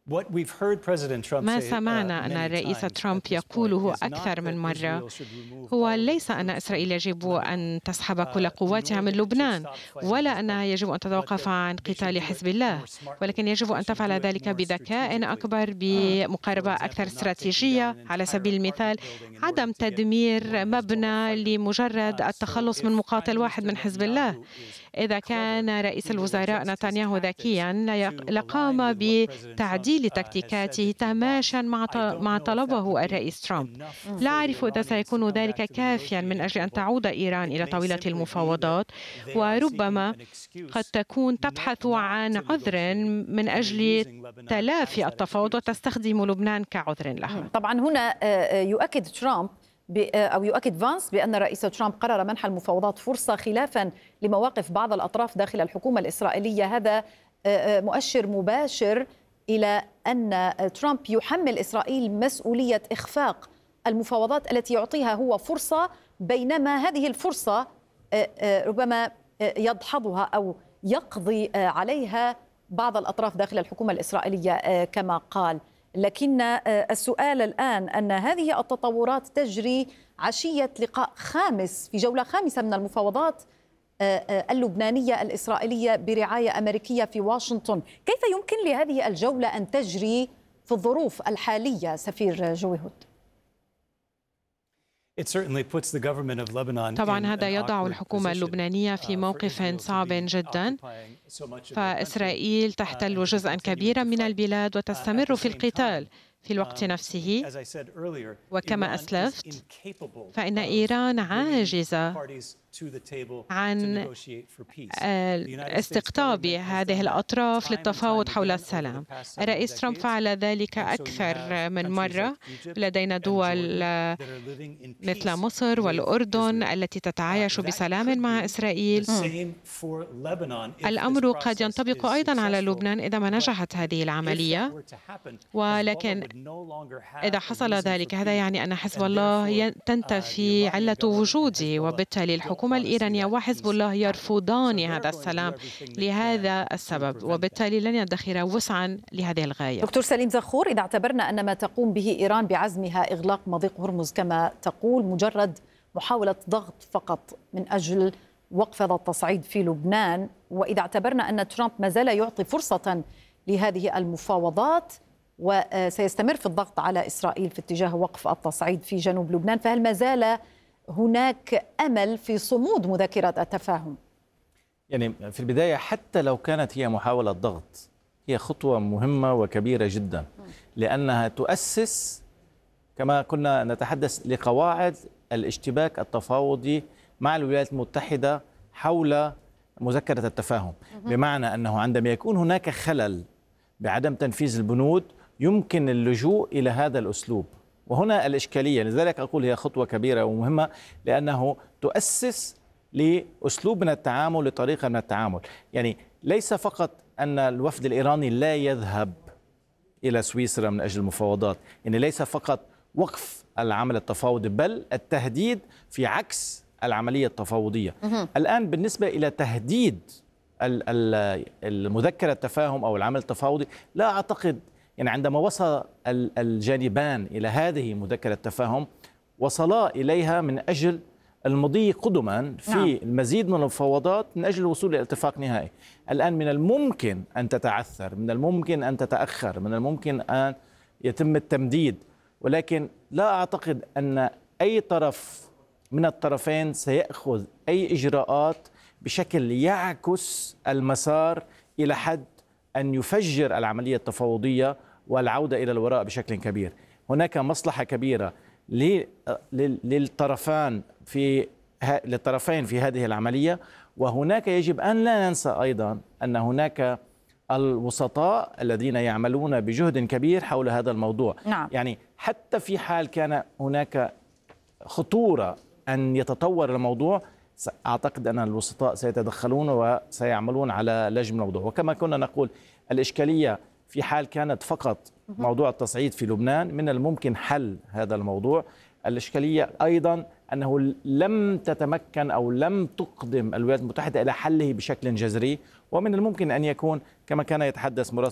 ما سمعنا أن الرئيس ترامب يقوله أكثر من مرة هو ليس أن إسرائيل يجب أن تسحب كل قواتها من لبنان، ولا أنها يجب أن تتوقف عن قتال حزب الله، ولكن يجب أن تفعل ذلك بذكاء أكبر، بمقاربة أكثر استراتيجية. على سبيل المثال، عدم تدمير مبنى لمجرد التخلص من مقاتل واحد من حزب الله. إذا كان رئيس الوزراء نتنياهو ذكيا لقام بتعديل تكتيكاته تماشيا مع طلبه الرئيس ترامب. لا أعرف إذا سيكون ذلك كافيا من أجل أن تعود إيران إلى طاولة المفاوضات، وربما قد تكون تبحث عن عذر من أجل تلافي التفاوض وتستخدم لبنان كعذر لها. طبعا هنا يؤكد ترامب أو يؤكد فانس بأن الرئيس ترامب قرر منح المفاوضات فرصة خلافا لمواقف بعض الأطراف داخل الحكومة الإسرائيلية. هذا مؤشر مباشر إلى أن ترامب يحمل إسرائيل مسؤولية إخفاق المفاوضات التي يعطيها هو فرصة، بينما هذه الفرصة ربما يدحضها أو يقضي عليها بعض الأطراف داخل الحكومة الإسرائيلية كما قال. لكن السؤال الآن أن هذه التطورات تجري عشية لقاء خامس في جولة خامسة من المفاوضات اللبنانية الإسرائيلية برعاية أمريكية في واشنطن. كيف يمكن لهذه الجولة أن تجري في الظروف الحالية سفير جوي هود؟ طبعا هذا يضع الحكومة اللبنانية في موقف صعب جدا، فإسرائيل تحتل جزءا كبيرا من البلاد وتستمر في القتال في الوقت نفسه. وكما أسلفت، فإن إيران عاجزة عن استقطاب هذه الأطراف للتفاوض حول السلام. الرئيس ترامب فعل ذلك أكثر من مرة. لدينا دول مثل مصر والأردن التي تتعايش بسلام مع إسرائيل. الأمر قد ينطبق أيضا على لبنان إذا ما نجحت هذه العملية، ولكن إذا حصل ذلك هذا يعني أن حزب الله تنتفي علة وجوده، وبالتالي الحكومة الإيرانية وحزب الله يرفضان هذا السلام لهذا السبب، وبالتالي لن يدخر وسعا لهذه الغاية. دكتور سليم زخور، إذا اعتبرنا أن ما تقوم به إيران بعزمها إغلاق مضيق هرمز كما تقول مجرد محاولة ضغط فقط من أجل وقف هذا التصعيد في لبنان، وإذا اعتبرنا أن ترامب ما زال يعطي فرصة لهذه المفاوضات وسيستمر في الضغط على إسرائيل في اتجاه وقف التصعيد في جنوب لبنان، فهل ما زال هناك أمل في صمود مذكرة التفاهم؟ يعني في البداية حتى لو كانت هي محاولة ضغط، هي خطوة مهمة وكبيرة جدا، لأنها تؤسس كما كنا نتحدث لقواعد الاشتباك التفاوضي مع الولايات المتحدة حول مذكرة التفاهم. بمعنى أنه عندما يكون هناك خلل بعدم تنفيذ البنود يمكن اللجوء إلى هذا الأسلوب، وهنا الإشكالية. لذلك أقول هي خطوة كبيرة ومهمة، لأنه تؤسس لأسلوب من التعامل، لطريقة من التعامل. يعني ليس فقط أن الوفد الإيراني لا يذهب إلى سويسرا من أجل المفاوضات، يعني ليس فقط وقف العمل التفاوضي، بل التهديد في عكس العملية التفاوضية. الآن بالنسبة إلى تهديد المذكرة التفاهم أو العمل التفاوضي، لا أعتقد يعني عندما وصل الجانبان إلى هذه مذكرة التفاهم وصلا إليها من أجل المضي قدما في المزيد من المفاوضات من أجل الوصول إلى اتفاق نهائي. الآن من الممكن أن تتعثر، من الممكن أن تتأخر، من الممكن أن يتم التمديد، ولكن لا أعتقد أن أي طرف من الطرفين سيأخذ أي إجراءات بشكل يعكس المسار إلى حد أن يفجر العملية التفاوضية والعودة إلى الوراء بشكل كبير. هناك مصلحة كبيرة للطرفين في هذه العملية، وهناك يجب أن لا ننسى أيضا أن هناك الوسطاء الذين يعملون بجهد كبير حول هذا الموضوع. يعني حتى في حال كان هناك خطورة أن يتطور الموضوع، أعتقد أن الوسطاء سيتدخلون وسيعملون على لجم الموضوع. وكما كنا نقول، الإشكالية في حال كانت فقط موضوع التصعيد في لبنان من الممكن حل هذا الموضوع. الإشكالية أيضا أنه لم تتمكن أو لم تقدم الولايات المتحدة إلى حله بشكل جذري، ومن الممكن أن يكون كما كان يتحدث مراسل